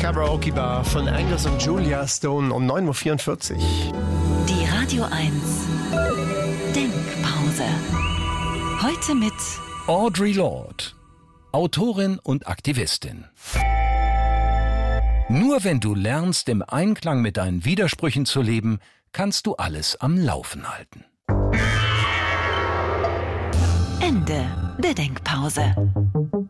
Karaoke Bar von Angus und Julia Stone um 9.44 Uhr. Die Radio 1 Denkpause. Heute mit Audre Lorde, Autorin und Aktivistin. Nur wenn du lernst, im Einklang mit deinen Widersprüchen zu leben, kannst du alles am Laufen halten. Ende der Denkpause.